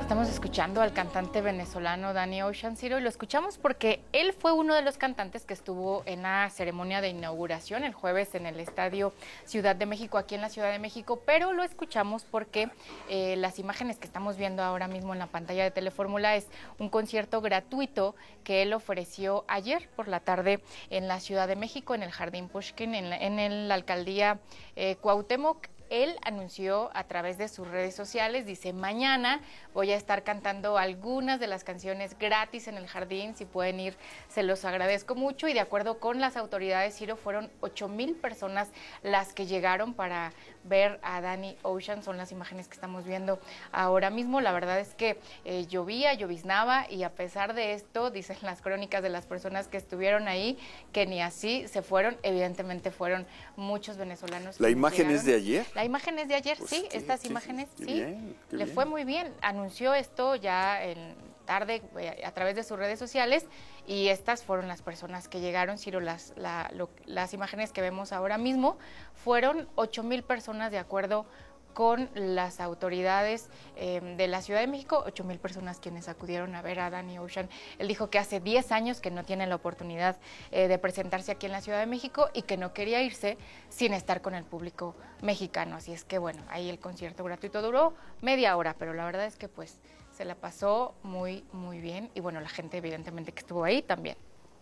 Estamos escuchando al cantante venezolano Danny Ocean, Ciro, y lo escuchamos porque él fue uno de los cantantes que estuvo en la ceremonia de inauguración el jueves en el Estadio Ciudad de México, aquí en la Ciudad de México, pero lo escuchamos porque las imágenes que estamos viendo ahora mismo en la pantalla de Telefórmula es un concierto gratuito que él ofreció ayer por la tarde en la Ciudad de México, en el Jardín Pushkin, en la alcaldía Cuauhtémoc. Él anunció a través de sus redes sociales, dice, mañana voy a estar cantando algunas de las canciones gratis en el jardín, si pueden ir, se los agradezco mucho, y de acuerdo con las autoridades, Ciro, fueron 8,000 personas las que llegaron para ver a Danny Ocean, son las imágenes que estamos viendo ahora mismo. La verdad es que llovía, lloviznaba, y a pesar de esto, dicen las crónicas de las personas que estuvieron ahí, que ni así se fueron, evidentemente fueron muchos venezolanos. ¿La imagen es de ayer? La imagen es de ayer, pues sí, estas imágenes, sí, le fue muy bien. Anunció esto ya en tarde a través de sus redes sociales, y estas fueron las personas que llegaron, Ciro. Las imágenes que vemos ahora mismo fueron 8,000 personas, de acuerdo con las autoridades de la Ciudad de México, 8,000 personas quienes acudieron a ver a Danny Ocean. Él dijo que hace 10 años que no tiene la oportunidad de presentarse aquí en la Ciudad de México y que no quería irse sin estar con el público mexicano. Así es que bueno, ahí el concierto gratuito duró media hora, pero la verdad es que pues se la pasó muy, muy bien, y bueno, la gente evidentemente que estuvo ahí también.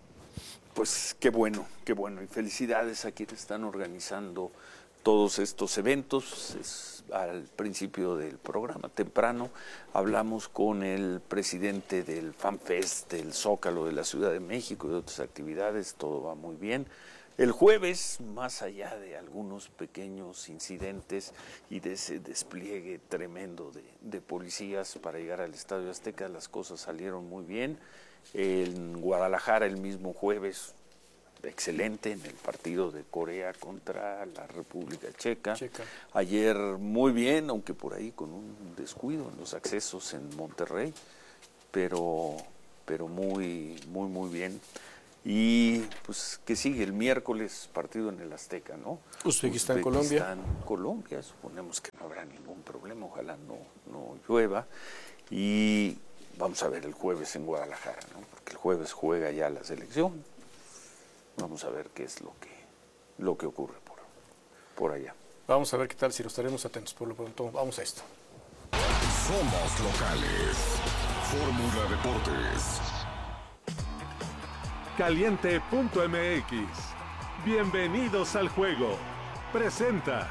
Pues qué bueno, y felicidades a quienes están organizando todos estos eventos. Al principio del programa, temprano, hablamos con el presidente del FanFest, del Zócalo de la Ciudad de México y de otras actividades. Todo va muy bien. El jueves, más allá de algunos pequeños incidentes y de ese despliegue tremendo de policías para llegar al Estadio Azteca, las cosas salieron muy bien. En Guadalajara, el mismo jueves, excelente en el partido de Corea contra la República Checa. Ayer muy bien, aunque por ahí con un descuido en los accesos en Monterrey, pero muy, muy, muy bien. Y pues que sigue el miércoles, partido en el Azteca, ¿no? Uzbekistán, Colombia, suponemos que no habrá ningún problema, ojalá no llueva. Y vamos a ver el jueves en Guadalajara, ¿no? Porque el jueves juega ya la selección. Vamos a ver qué es lo que ocurre por allá. Vamos a ver qué tal, si lo estaremos atentos. Por lo pronto, vamos a esto. Somos locales. Fórmula Deportes. Caliente.mx. Bienvenidos al juego. Presenta.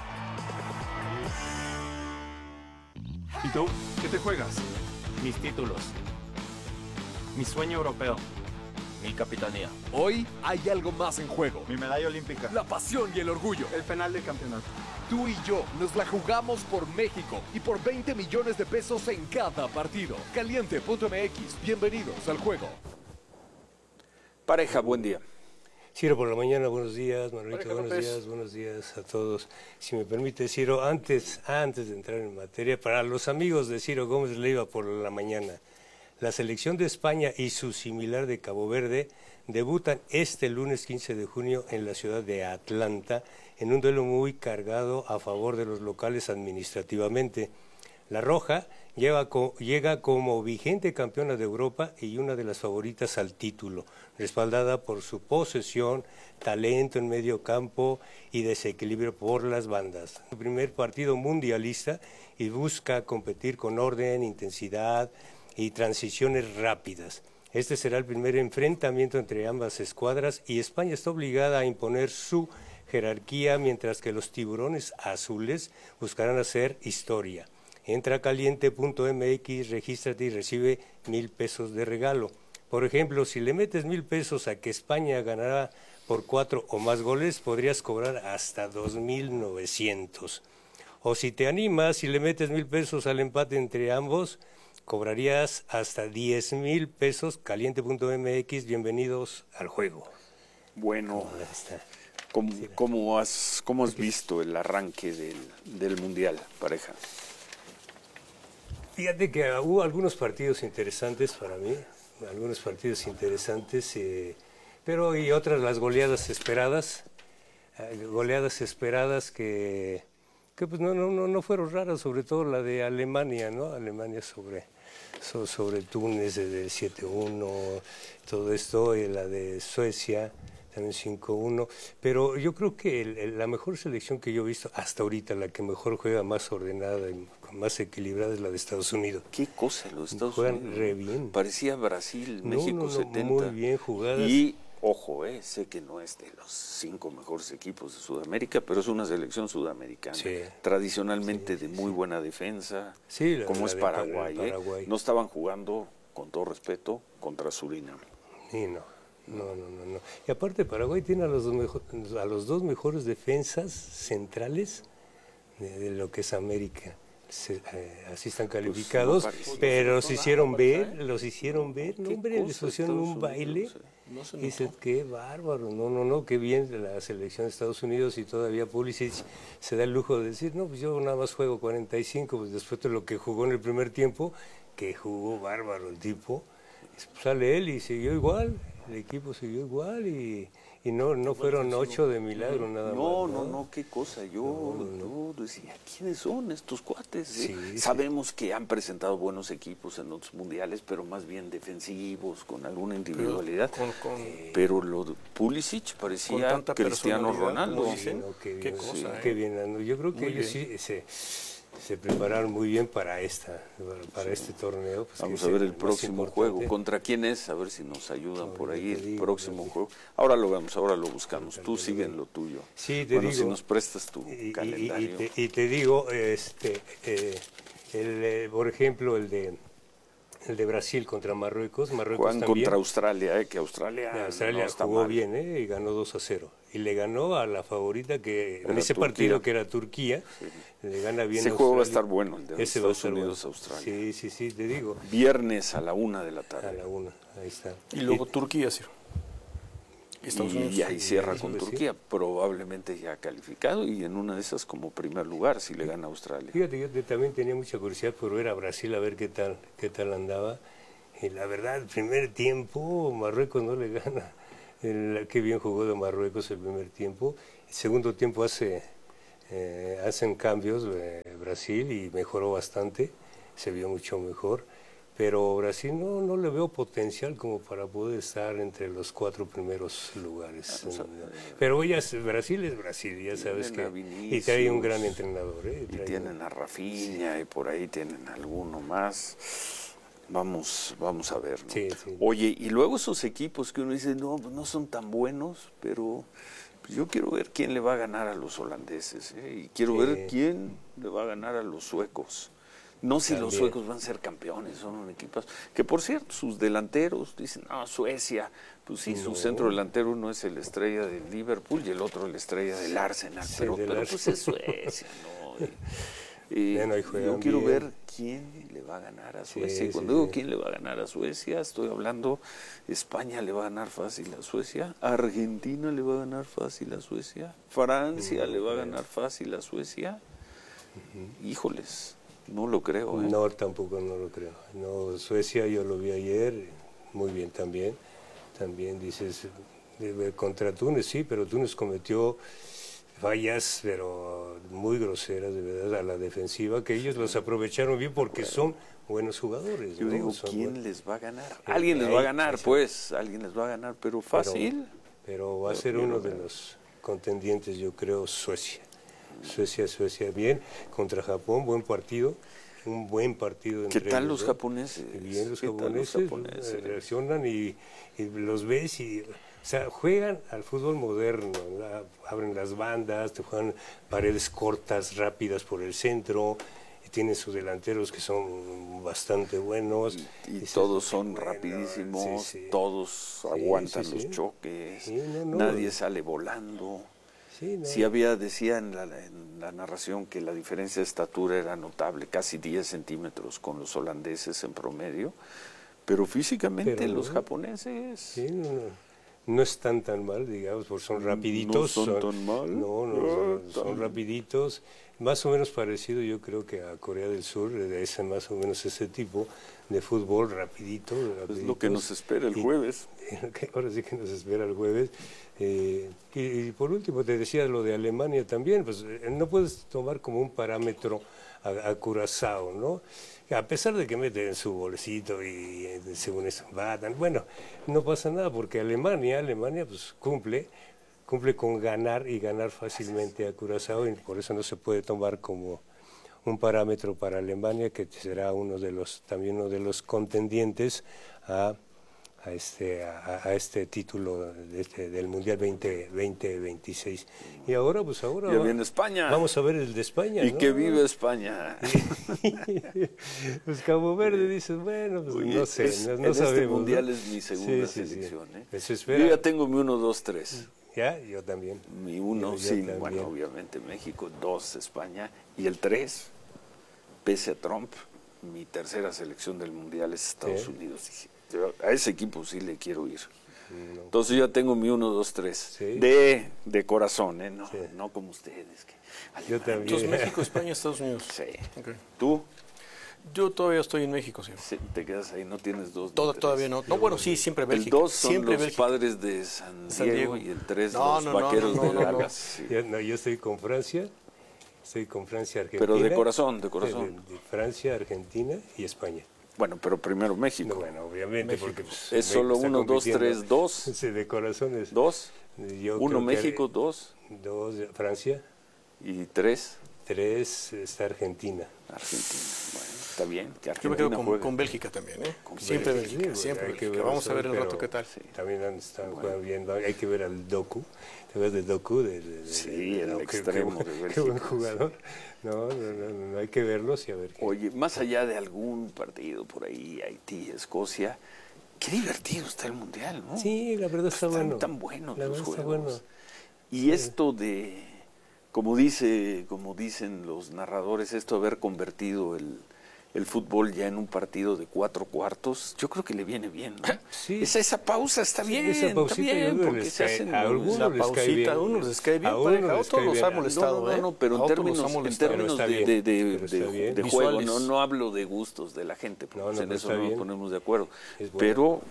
¿Y tú? ¿Qué te juegas? Mis títulos. Mi sueño europeo. Mi capitanía. Hoy hay algo más en juego. Mi medalla olímpica. La pasión y el orgullo. El penal del campeonato. Tú y yo nos la jugamos por México y por 20 millones de pesos en cada partido. Caliente.mx. Bienvenidos al juego. Pareja, buen día. Ciro, por la mañana, buenos días. Manuelito, buenos días a todos. Si me permite, Ciro, antes de entrar en materia, para los amigos de Ciro Gómez Leiva por la mañana, la selección de España y su similar de Cabo Verde debutan este lunes 15 de junio en la ciudad de Atlanta en un duelo muy cargado a favor de los locales administrativamente. La Roja llega como vigente campeona de Europa y una de las favoritas al título, respaldada por su posesión, talento en medio campo y desequilibrio por las bandas. El primer partido mundialista y busca competir con orden, intensidad y transiciones rápidas. Este será el primer enfrentamiento entre ambas escuadras y España está obligada a imponer su jerarquía, mientras que los tiburones azules buscarán hacer historia. Entra a caliente.mx, regístrate y recibe 1,000 pesos de regalo. Por ejemplo, si le metes 1,000 pesos a que España ganará por 4 o más goles, podrías cobrar hasta 2,900. O si te animas y le metes 1,000 pesos al empate entre ambos, cobrarías hasta 10,000 pesos. Caliente.mx, bienvenidos al juego. Bueno, ¿cómo has visto el arranque del Mundial, pareja? Fíjate que hubo algunos partidos interesantes para mí, pero y otras las goleadas esperadas que que pues no fueron raras, sobre todo la de Alemania, ¿no? Alemania sobre Túnez del 7-1, todo esto, y la de Suecia también 5-1, pero yo creo que la mejor selección que yo he visto hasta ahorita, la que mejor juega, más ordenada y más equilibrada, es la de Estados Unidos. Qué cosa, los Estados Juegan Unidos. Re bien. Parecía Brasil, México 70. Muy bien jugadas. Y, ojo, sé que no es de los 5 mejores equipos de Sudamérica, pero es una selección sudamericana. Sí. Tradicionalmente de muy buena defensa, Sí, como es Paraguay. Paraguay. No estaban jugando, con todo respeto, contra Surinam. Sí, no. Y aparte Paraguay tiene a los dos mejores defensas centrales de lo que es América. Así están calificados, pero los hicieron ver, no, hombre, les pusieron un baile. Y dice, qué bárbaro, no, qué bien de la selección de Estados Unidos, y todavía Pulisic se da el lujo de decir, no, pues yo nada más juego 45, pues después de lo que jugó en el primer tiempo, que jugó bárbaro el tipo, sale él y siguió igual. El equipo siguió igual y no fueron 8 de milagro nada más. No, qué cosa. Yo decía, ¿quiénes son estos cuates? Sí, Sabemos que han presentado buenos equipos en otros mundiales, pero más bien defensivos, con alguna individualidad. Pero lo de Pulisic parecía Cristiano Ronaldo. Qué cosa, qué bien. Yo creo que ellos sí se prepararon muy bien para este torneo. Pues, vamos a ver el próximo juego. ¿Contra quién es? A ver si nos ayudan por ahí el próximo juego. Ahora lo vemos, ahora lo buscamos. Tú sigue en lo tuyo. Sí, te digo. Si nos prestas tu calendario. Y te digo, por ejemplo, el de Brasil contra Marruecos. Juegan también contra Australia, que Australia no está jugó mal. bien, y ganó 2-0. Y le ganó a la favorita que en ese Turquía. Partido, que era Turquía, le gana bien. Ese juego va a estar bueno, el de Estados Unidos-Australia. Sí, te digo. Viernes a la 1 de la tarde. A la 1, ahí está. Y luego Turquía, sí. Y ahí cierra con Turquía, probablemente ya calificado, y en una de esas como primer lugar si le gana a Australia. Fíjate, yo también tenía mucha curiosidad por ver a Brasil, a ver qué tal andaba. Y la verdad, el primer tiempo Marruecos no le gana. Qué bien jugó de Marruecos el primer tiempo. El segundo tiempo hacen cambios Brasil y mejoró bastante, se vio mucho mejor. Pero Brasil no le veo potencial como para poder estar entre los 4 primeros lugares. Pero Brasil es Brasil, ya sabes que. Y trae un gran entrenador. Y tienen a Rafinha, y por ahí tienen alguno más. Vamos a ver, ¿no? Sí. Oye, y luego esos equipos que uno dice, no son tan buenos, pero pues yo quiero ver quién le va a ganar a los holandeses, y quiero ver quién le va a ganar a los suecos. No si los suecos van a ser campeones, son un equipo que, por cierto, sus delanteros dicen, Suecia, pues sí, su centro delantero uno es el estrella del Liverpool y el otro el estrella del Arsenal, pero pues es Suecia, ¿no? Yo quiero ver quién le va a ganar a Suecia. Y cuando digo quién le va a ganar a Suecia, estoy hablando, España le va a ganar fácil a Suecia, Argentina le va a ganar fácil a Suecia, Francia le va a ganar fácil a Suecia. Híjoles, no lo creo. No, tampoco no lo creo. No, Suecia yo lo vi ayer, muy bien también. También dices, contra Túnez, sí, pero Túnez cometió fallas, pero muy groseras, de verdad, a la defensiva, que ellos los aprovecharon bien porque son buenos jugadores. Yo digo, ¿quién les va a ganar? Alguien les va a ganar, alguien les va a ganar, pero fácil. Pero va a ser uno de los contendientes, yo creo, Suecia, bien, contra Japón, buen partido. Un buen partido entre ¿Qué tal los japoneses? Bien, los japoneses reaccionan y los ves y... O sea, juegan al fútbol moderno, abren las bandas, te juegan paredes cortas, rápidas por el centro, y tienen sus delanteros que son bastante buenos. Y todos son rapidísimos, todos aguantan los choques, nadie sale volando. Decía en la narración que la diferencia de estatura era notable, casi 10 centímetros con los holandeses en promedio, pero físicamente los japoneses... No están tan mal, digamos, porque son rapiditos. No son tan mal. Son rapiditos. más o menos parecido yo creo que a Corea del Sur, es más o menos ese tipo de fútbol rapidito. Es lo que nos espera el jueves. Ahora sí que nos espera el jueves. Y por último te decía lo de Alemania también, pues no puedes tomar como un parámetro a Curazao, ¿no? A pesar de que meten su bolsito y según eso batan, bueno, no pasa nada porque Alemania pues cumple con ganar y ganar fácilmente a Curazao y por eso no se puede tomar como un parámetro para Alemania, que será también uno de los contendientes a este título del Mundial 2026. Y ahora, pues ya viene España. Vamos a ver el de España, Y ¿no? que vive España. Pues Cabo Verde, dices, bueno, pues Oye, no sé, no en sabemos. este Mundial ¿no? es mi segunda Sí. selección. Se espera. Yo ya tengo mi 1, 2, 3. Ya, yo también. Mi 1, Yo sí, también. bueno, obviamente México, 2, España, y el 3, pese a Trump, mi tercera selección del Mundial es Estados Unidos. Dije, a ese equipo sí le quiero ir. No. Entonces yo ya tengo mi 1, 2, 3. Sí. De corazón, no, Sí. no como ustedes. Yo también. Entonces, México, España, Estados Unidos. Sí. Ok. ¿Tú? Yo todavía estoy en México, sí. Sí, te quedas ahí, no tienes 2. Todavía no. No, bueno, sí, siempre Bélgica. El 2 son siempre los Bélgica. padres de San Diego y el 3 No, los no, no, vaqueros no, de no, no. Dallas. Sí. Yo estoy con Francia. Estoy con Francia, Argentina. Pero de corazón, de corazón. De Francia, Argentina y España. Bueno, pero primero México. No, bueno, obviamente, porque pues, Es solo está 1, 2, compitiendo. 3, 2. Sí, de corazón es 2. Yo 1 creo que México, 2. 2 Francia, Y 3 3 está Argentina. Argentina. Bueno, está bien. Que Yo me Argentina quedo juegue. con Bélgica también, ¿eh? Con Siempre Bélgica. Bélgica, Sí, siempre hay que Bélgica. ver Vamos a ver el pero rato qué tal. También están viendo, hay que ver al Doku. ¿Te ves de Doku? Sí, el qué extremo de qué Bélgica, buen jugador. No, hay que verlos y a ver qué. Oye, más allá de algún partido por ahí, Haití, Escocia, qué divertido está el Mundial, ¿no? Sí, la verdad está Están bueno. tan buenos La los verdad está juegos. bueno. Y esto de, como dicen los narradores, esto de haber convertido el fútbol ya en un partido de 4 cuartos, yo creo que le viene bien, ¿no? Sí. Esa pausa está bien, Esa pausita está bien, yo creo que porque les se cae- hacen a los- algunos La les cae pausita, bien. a unos les cae bien, A pareja, unos a les otros cae los bien. ha molestado, No, pero A en otros términos, los ha en molestado. términos Pero está de bien, pero está bien. de juego, Visuales. no hablo de gustos de la gente, porque No, en pero eso está no nos bien. ponemos de acuerdo. Es bueno. Pero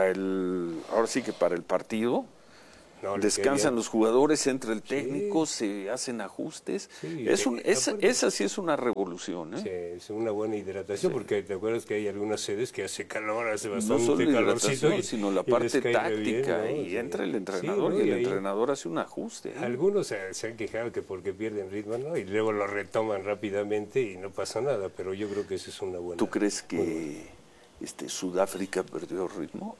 ahora sí que para el partido, No, le descansan cae los jugadores, entra el técnico, se hacen ajustes. Sí, aparte- Esa sí es una revolución, ¿eh? Sí, es una buena hidratación, porque te acuerdas que hay algunas sedes que hace calor, hace No bastante solo la calorcito. hidratación, sino la y parte les cae re bien, táctica, ¿no? y Sí. entra el Sí, entrenador, ¿no? y el ahí entrenador hace un ajuste, ¿eh? Algunos se han quejado que porque pierden ritmo, ¿no? Y luego lo retoman rápidamente y no pasa nada, pero yo creo que esa es una buena. ¿Tú crees que Sudáfrica perdió ritmo?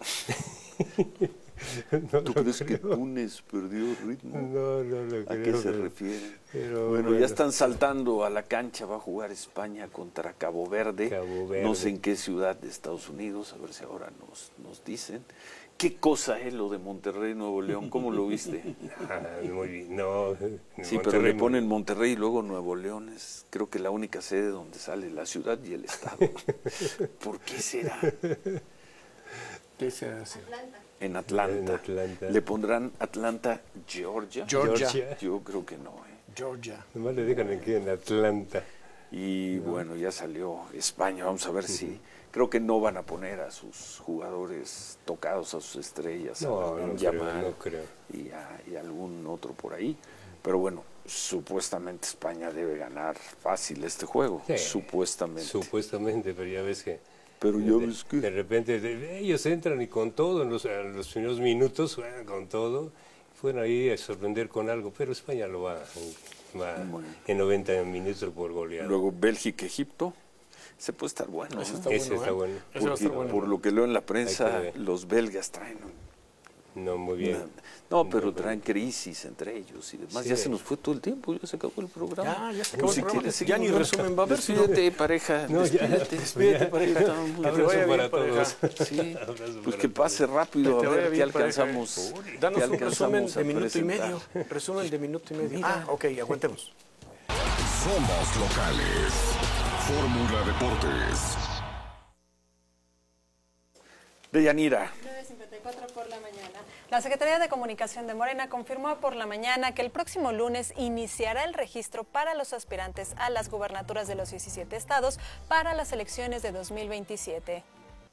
No ¿Tú lo crees que creo. Túnez perdió ritmo? No lo ¿A creo. qué se pero- refiere? pero Bueno, ya están saltando a la cancha, va a jugar España contra Cabo Verde. Cabo Verde. No sé en qué ciudad de Estados Unidos, a ver si ahora nos dicen. ¿Qué cosa es lo de Monterrey, Nuevo León? ¿Cómo lo viste? Muy bien, no. Sí, pero le ponen Monterrey y luego Nuevo León. Es creo que la única sede donde sale la ciudad y el estado. ¿Por qué será? ¿Qué se hace? En Atlanta. En Atlanta. ¿Le pondrán Atlanta, Georgia? Georgia. Yo creo que no, ¿eh? Georgia. Nomás le dejan aquí en Atlanta. Y bueno, ya salió España, vamos a ver si... Creo que no van a poner a sus jugadores tocados, a sus estrellas, No, a no Lamine creo, Yamal no creo. y algún otro por ahí. Pero bueno, supuestamente España debe ganar fácil este juego, Sí, supuestamente. Supuestamente, pero ya ves que... Pero ya ves que... De repente ellos entran y con todo, en los primeros minutos, juegan con todo, fueron ahí a sorprender con algo, pero España lo va Bueno. en 90 minutos por goleada. Luego Bélgica, Egipto. Se puede estar bueno. Ese ¿no? está Ese bueno, está ¿eh? bueno. Ese va a Porque, estar bueno. por lo que leo en la Hay prensa, que ver. los belgas traen No, muy bien. No, pero traen crisis entre ellos y demás. Sí. Ya se nos fue todo el tiempo, ya se acabó el programa. Ya se acabó el Si programa. quieres, Ya ni seguimos. resumen va a haber. Despídete, pareja. No, ya. Despídete, pareja. Abrazo Muy te vaya para bien, pareja. todos. Sí, Abrazo pues para que pase rápido, Que a te vaya ver qué bien, pareja. alcanzamos. Danos qué un resumen alcanzamos de a minuto y presentar. medio. Resumen de minuto y medio. Mira. Ok, aguantemos. Somos locales. Fórmula Deportes. Deyanira. 9:54 por la mañana. La Secretaría de Comunicación de Morena confirmó por la mañana que el próximo lunes iniciará el registro para los aspirantes a las gubernaturas de los 17 estados para las elecciones de 2027.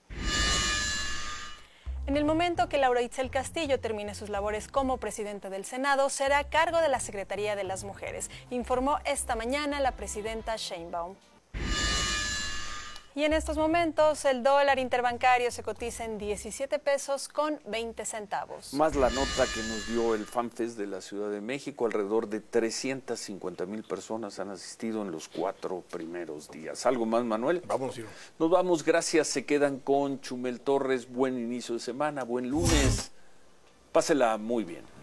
En el momento que Laura Itzel Castillo termine sus labores como presidenta del Senado, será a cargo de la Secretaría de las Mujeres, informó esta mañana la presidenta Sheinbaum. Y en estos momentos el dólar interbancario se cotiza en 17 pesos con 20 centavos. Más la nota que nos dio el FanFest de la Ciudad de México, alrededor de 350,000 personas han asistido en los 4 primeros días. ¿Algo más, Manuel? Vámonos, Ciro. Nos vamos, gracias. Se quedan con Chumel Torres. Buen inicio de semana, buen lunes. Pásela muy bien.